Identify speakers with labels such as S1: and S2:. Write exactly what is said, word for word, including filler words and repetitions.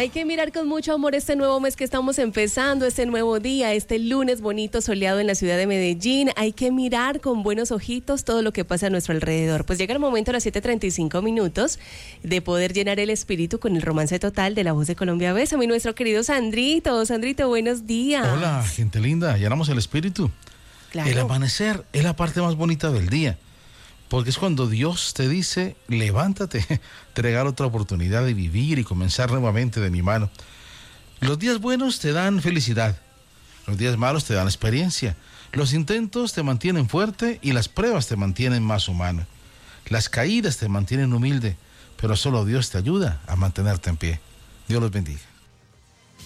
S1: Hay que mirar con mucho amor este nuevo mes que estamos empezando, este nuevo día, este lunes bonito soleado en la ciudad de Medellín. Hay que mirar con buenos ojitos todo lo que pasa a nuestro alrededor. Pues llega el momento a las siete treinta y cinco minutos de poder llenar el espíritu con el romance total de La Voz de Colombia Bésame. Y nuestro querido Sandrito, Sandrito, buenos días.
S2: Hola, gente linda, llenamos el espíritu.
S1: Claro.
S2: El amanecer es la parte más bonita del día, porque es cuando Dios te dice, levántate, te regala otra oportunidad de vivir y comenzar nuevamente de mi mano. Los días buenos te dan felicidad, los días malos te dan experiencia, los intentos te mantienen fuerte y las pruebas te mantienen más humano. Las caídas te mantienen humilde, pero solo Dios te ayuda a mantenerte en pie. Dios los bendiga.